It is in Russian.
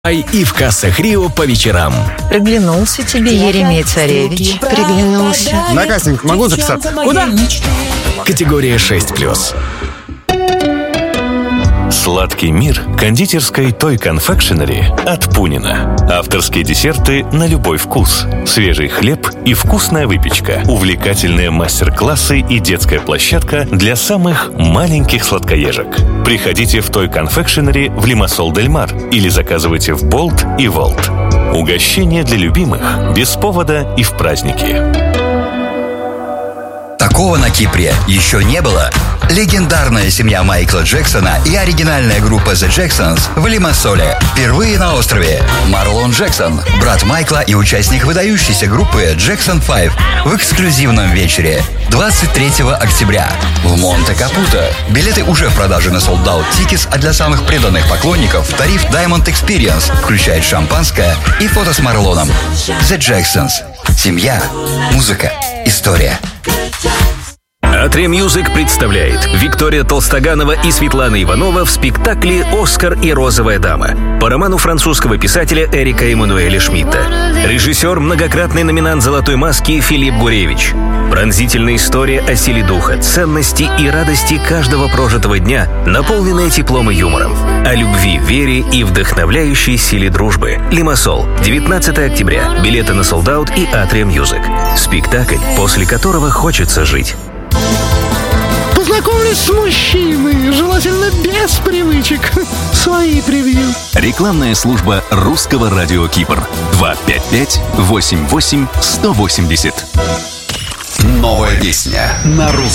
И в кассах Рио по вечерам. Приглянулся тебе Еремей Царевич. Приглянулся. На кастинг могу записаться? Куда? Категория 6+. Сладкий мир кондитерской Toy Confectionery от Пунина. Авторские десерты на любой вкус. Свежий хлеб и вкусная выпечка. Увлекательные мастер-классы и детская площадка для самых маленьких сладкоежек. Приходите в Toy Confectionery в Лимассол-дель-Мар или заказывайте в Болт и Волт. Угощение для любимых без повода и в праздники. Такого на Кипре еще не было. Легендарная семья Майкла Джексона и оригинальная группа The Jacksons в Лимассоле. Впервые на острове. Марлон Джексон, брат Майкла и участник выдающейся группы Jackson 5 в эксклюзивном вечере 23 октября в Монте-Капуто. Билеты уже в продаже на Sold Out Tickets, а для самых преданных поклонников тариф Diamond Experience включает шампанское и фото с Марлоном. The Jacksons. Семья, музыка, история. Atria Music представляет Виктория Толстоганова и Светлана Иванова в спектакле «Оскар и розовая дама» по роману французского писателя Эрика Эммануэля Шмидта. Режиссер, многократный номинант «Золотой маски» Филипп Гуревич. Пронзительная история о силе духа, ценности и радости каждого прожитого дня, наполненная теплом и юмором. О любви, вере и вдохновляющей силе дружбы. Лимассол, 19 октября. Билеты на Sold Out и Atria Music. Спектакль, после которого хочется жить. Познакомлюсь с мужчиной, желательно без привычек. Свои превью. Рекламная служба Русского радио Кипр. 255-88-180. Новая песня на